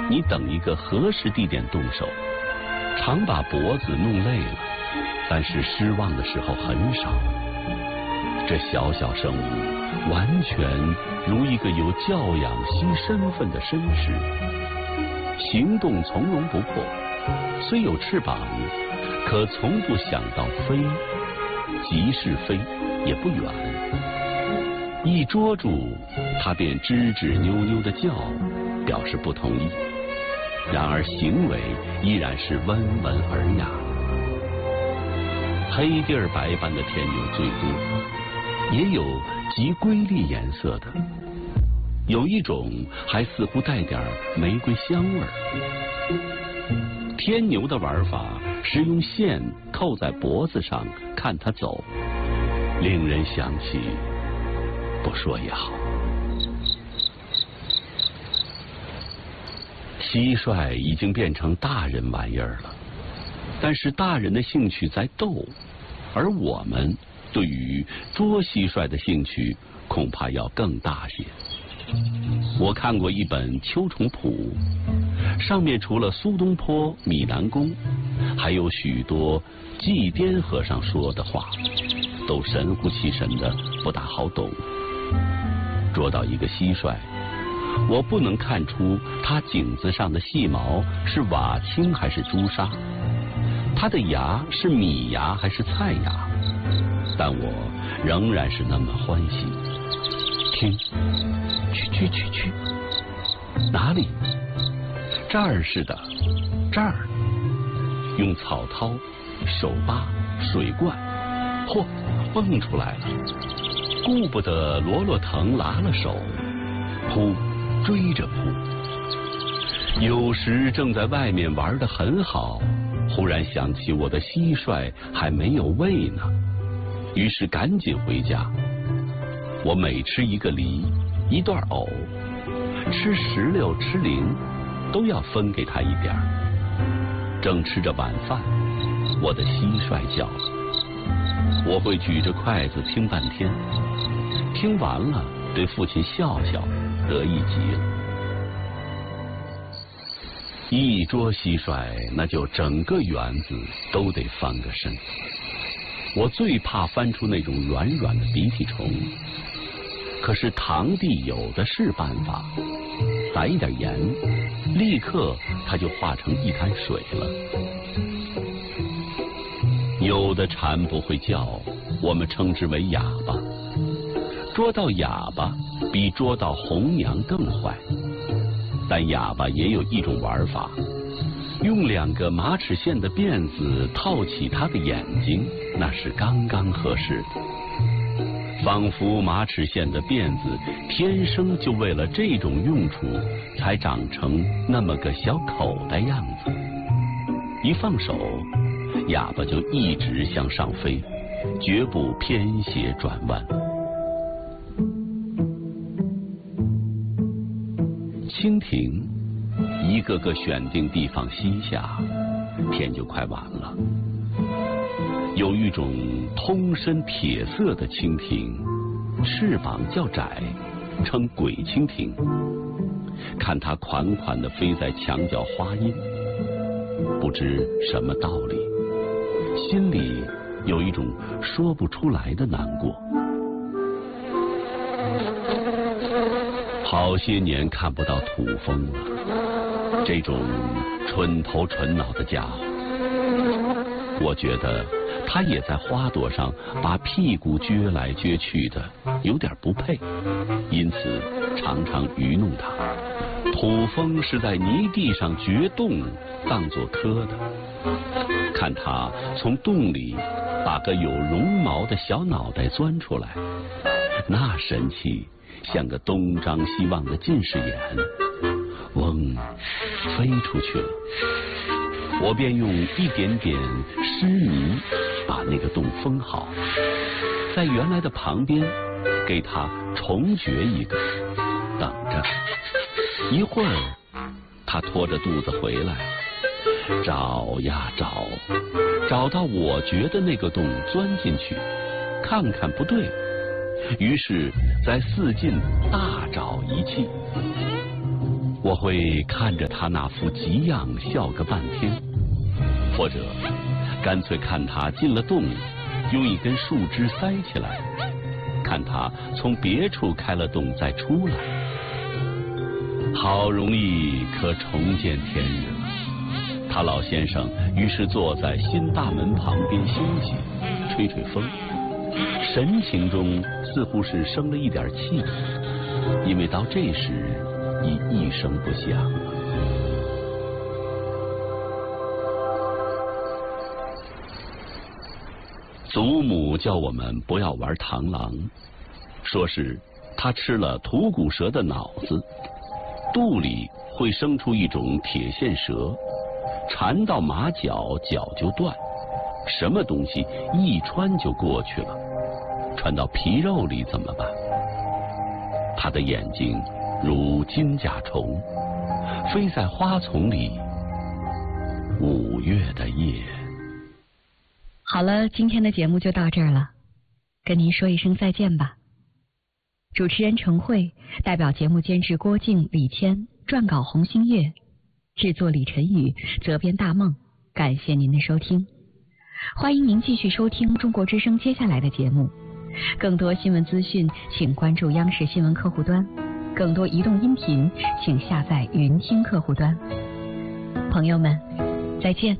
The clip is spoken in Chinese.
你等一个合适地点动手，常把脖子弄累了，但是失望的时候很少。这小小生物完全如一个有教养惜身份的绅士，行动从容不迫，虽有翅膀，可从不想到飞，即是飞也不远。一捉住他便吱吱扭扭的叫，表示不同意，然而行为依然是温文尔雅。黑地儿白斑的天牛最多，也有极瑰丽颜色的，有一种还似乎带点玫瑰香味儿。天牛的玩法是用线扣在脖子上看它走，令人想起不说也好。蟋蟀已经变成大人玩意儿了，但是大人的兴趣在斗，而我们对于捉蟋蟀的兴趣恐怕要更大些。我看过一本秋虫谱，上面除了苏东坡、米南公，还有许多祭奠和尚说的话，都神乎其神的，不大好懂。捉到一个蟋蟀，我不能看出它颈子上的细毛是瓦青还是朱砂，它的牙是米牙还是菜牙，但我仍然是那么欢喜。听，去，哪里？这儿是的，这儿。用草掏、手扒、水灌，嚯，蹦出来了。顾不得罗藤拉了手，扑，追着扑。有时正在外面玩得很好，忽然想起我的蟋蟀还没有喂呢，于是赶紧回家。我每吃一个梨，一段藕，吃石榴吃菱，都要分给他一点儿。正吃着晚饭，我的蟋蟀叫了，我会举着筷子听半天，听完了对父亲笑笑，得意极了。一捉蟋蟀，那就整个园子都得翻个身。我最怕翻出那种软软的鼻涕虫，可是堂弟有的是办法，撒一点盐，立刻它就化成一滩水了。有的蝉不会叫，我们称之为哑巴。捉到哑巴比捉到红娘更坏，但哑巴也有一种玩法，用2个马齿苋的辫子套起它的眼睛，那是刚刚合适的。仿佛马齿苋的辫子天生就为了这种用处才长成那么个小口袋样子，一放手，哑巴就一直向上飞，绝不偏斜转弯。蜻蜓一个个选定地方栖下，天就快晚了。有一种通身铁色的蜻蜓，翅膀较窄，称鬼蜻蜓。看它款款地飞在墙角花荫，不知什么道理，心里有一种说不出来的难过。好些年看不到土蜂了，这种蠢头蠢脑的家伙，我觉得他也在花朵上把屁股撅来撅去的，有点不配，因此常常愚弄他。土蜂是在泥地上掘洞当作磕的，看他从洞里把个有绒毛的小脑袋钻出来，那神气像个东张西望的近视眼，嗡，飞出去了。我便用一点点湿泥把那个洞封好，在原来的旁边给它重掘一个，等着。一会儿它拖着肚子回来，找呀找，找到我掘的那个洞钻进去，看看不对，于是在四近大找一气。 我会看着他那副急样笑个半天，或者干脆看他进了洞，用一根树枝塞起来，看他从别处开了洞再出来。好容易可重见天日了。他老先生于是坐在新大门旁边休息，吹吹风，神情中似乎是生了一点气，因为到这时已一声不响了。祖母叫我们不要玩螳螂，说是他吃了吐骨蛇的脑子，肚里会生出一种铁线蛇，缠到马脚，脚就断，什么东西一穿就过去了，穿到皮肉里怎么办？他的眼睛如金甲虫，飞在花丛里。5月的夜。 好了，今天的节目就到这儿了，跟您说一声再见吧。主持人程慧，代表节目监制郭靖、李谦，撰稿洪星月，制作李晨宇，责编大梦。感谢您的收听，欢迎您继续收听中国之声接下来的节目。更多新闻资讯，请关注央视新闻客户端；更多移动音频，请下载云听客户端。朋友们，再见。